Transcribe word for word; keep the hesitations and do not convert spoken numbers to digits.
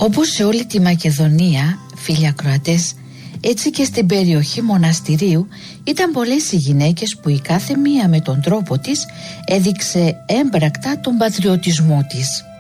Όπως σε όλη τη Μακεδονία, φίλοι ακροατές, έτσι και στην περιοχή Μοναστηρίου ήταν πολλές οι γυναίκες που η κάθε μία με τον τρόπο της έδειξε έμπρακτα τον πατριωτισμό της.